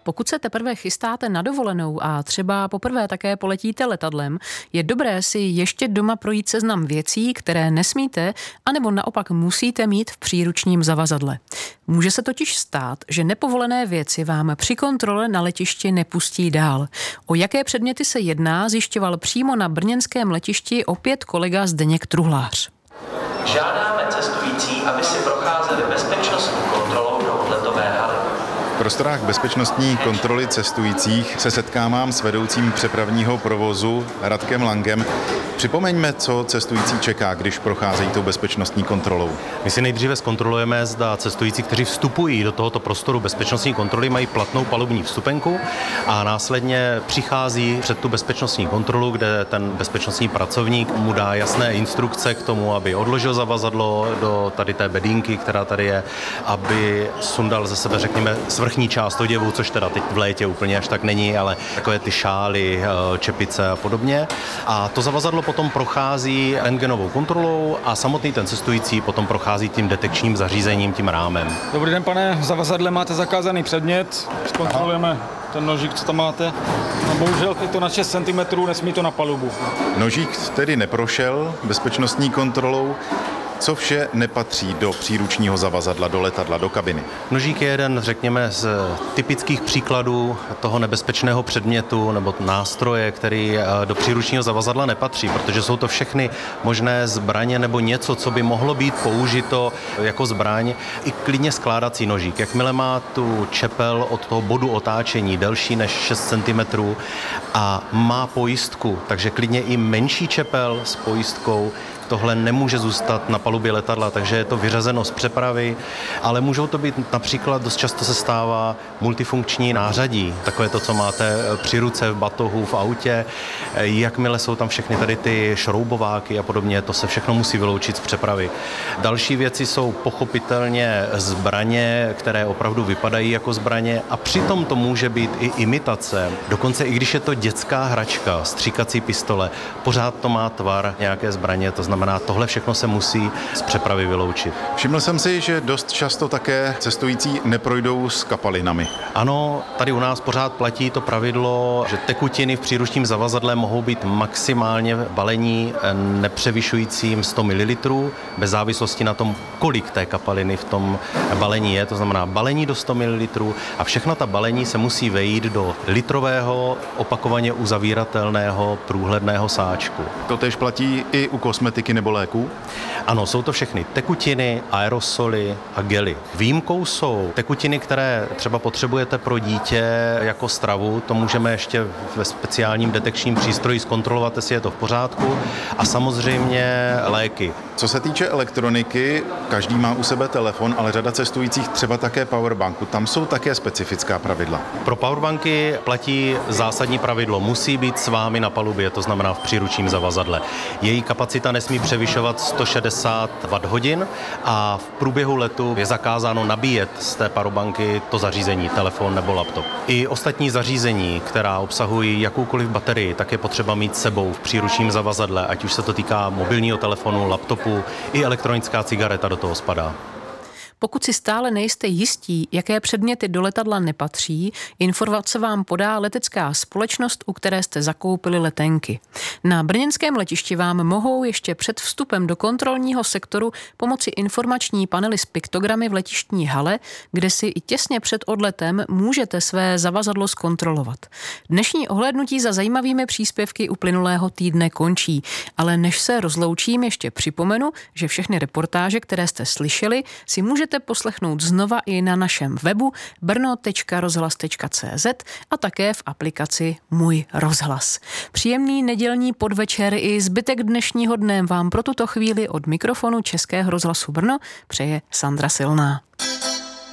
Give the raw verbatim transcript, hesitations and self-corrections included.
Pokud se teprve chystáte na dovolenou a třeba poprvé také poletíte letadlem, je dobré si ještě doma projít seznam věcí, které nesmíte, anebo naopak musíte mít v příručním zavazadle. Může se totiž stát, že nepovolené věci vám při kontrole na letišti nepustí dál. O jaké předměty se jedná, zjišťoval přímo na brněnském letišti opět kolega Zdeněk Truhlář. Žádáme cestující, aby si procházeli bezpečnostní kontrolou do odletové haly. V prostorách bezpečnostní kontroly cestujících se setkávám s vedoucím přepravního provozu Radkem Langem. Připomeňme, co cestující čeká, když procházejí tou bezpečnostní kontrolou. My si nejdříve zkontrolujeme, zda cestující, kteří vstupují do tohoto prostoru bezpečnostní kontroly, mají platnou palubní vstupenku a následně přichází před tu bezpečnostní kontrolu, kde ten bezpečnostní pracovník mu dá jasné instrukce k tomu, aby odložil zavazadlo do tady té bedínky, která tady je, aby sundal ze sebe, řekněme, svrchní část oděvu, což teda teď v létě úplně až tak není, ale takové ty šály, čepice a podobně. A to zavazadlo potom prochází rentgenovou kontrolou a samotný ten cestující potom prochází tím detekčním zařízením, tím rámem. Dobrý den, pane, v zavazadle máte zakázaný předmět, zkontrolujeme ten nožík, co tam máte. No, bohužel je to na šest centimetrů, nesmí to na palubu. Nožík tedy neprošel bezpečnostní kontrolou. Co vše nepatří do příručního zavazadla, do letadla, do kabiny? Nožík je jeden, řekněme, z typických příkladů toho nebezpečného předmětu nebo nástroje, který do příručního zavazadla nepatří, protože jsou to všechny možné zbraně nebo něco, co by mohlo být použito jako zbraň, i klidně skládací nožík. Jakmile má tu čepel od toho bodu otáčení delší než šest centimetrů a má pojistku, takže klidně i menší čepel s pojistkou, tohle nemůže zůstat na palubě letadla, takže je to vyřazeno z přepravy, ale můžou to být například, dost často se stává multifunkční nářadí, takové to, co máte při ruce, v batohu, v autě. Jakmile jsou tam všechny tady ty šroubováky a podobně, to se všechno musí vyloučit z přepravy. Další věci jsou pochopitelně zbraně, které opravdu vypadají jako zbraně a přitom to může být i imitace. Dokonce i když je to dětská hračka, stříkací pistole, pořád to má tvar nějaké zbraně, to znamená, Znamená, tohle všechno se musí z přepravy vyloučit. Všiml jsem si, že dost často také cestující neprojdou s kapalinami. Ano, tady u nás pořád platí to pravidlo, že tekutiny v příručním zavazadle mohou být maximálně balení nepřevyšujícím sto mililitrů, bez závislosti na tom, kolik té kapaliny v tom balení je. To znamená balení do sto mililitrů a všechna ta balení se musí vejít do litrového, opakovaně uzavíratelného průhledného sáčku. To též platí i u kosmetiky nebo léků? Ano, jsou to všechny tekutiny, aerosoly a gely. Výjimkou jsou tekutiny, které třeba potřebujete pro dítě jako stravu, to můžeme ještě ve speciálním detekčním přístroji zkontrolovat, jestli je to v pořádku, a samozřejmě léky. Co se týče elektroniky, každý má u sebe telefon, ale řada cestujících třeba také powerbanku. Tam jsou také specifická pravidla. Pro powerbanky platí zásadní pravidlo. Musí být s vámi na palubě, to znamená v příručním zavazadle. Její kapacita nesmí převyšovat sto šedesát watthodin a v průběhu letu je zakázáno nabíjet z té powerbanky to zařízení, telefon nebo laptop. I ostatní zařízení, která obsahují jakoukoliv baterii, tak je potřeba mít s sebou v příručním zavazadle, ať už se to týká mobilního telefonu, laptopu, i elektronická cigareta do toho spadá. Pokud si stále nejste jistí, jaké předměty do letadla nepatří, informace vám podá letecká společnost, u které jste zakoupili letenky. Na brněnském letišti vám mohou ještě před vstupem do kontrolního sektoru pomoci informační panely s piktogramy v letištní hale, kde si i těsně před odletem můžete své zavazadlo zkontrolovat. Dnešní ohlédnutí za zajímavými příspěvky uplynulého týdne končí, ale než se rozloučím, ještě připomenu, že všechny reportáže, které jste slyšeli, si můžete poslechnout znova i na našem webu brno tečka rozhlas tečka cé zet a také v aplikaci Můj rozhlas. Příjemný nedělní podvečer i zbytek dnešního dne vám pro tuto chvíli od mikrofonu Českého rozhlasu Brno přeje Sandra Silná.